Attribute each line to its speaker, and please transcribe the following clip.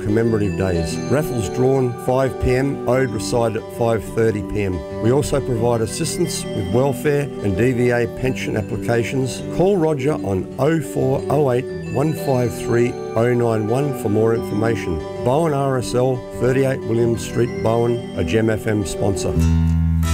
Speaker 1: commemorative days. Raffles drawn 5pm, owed recited at 5:30pm. We also provide assistance with welfare and DVA pension applications. Call Roger on 0408 153 091 for more information. Bowen RSL, 38 William Street, Bowen, a Gem FM sponsor.